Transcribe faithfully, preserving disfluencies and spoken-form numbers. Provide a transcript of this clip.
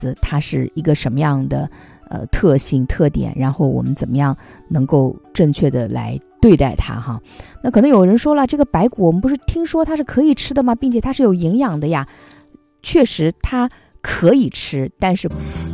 它是一个什么样的呃特性特点，然后我们怎么样能够正确的来对待它哈。那可能有人说了，这个白骨我们不是听说它是可以吃的吗？并且它是有营养的呀。确实它可以吃，但是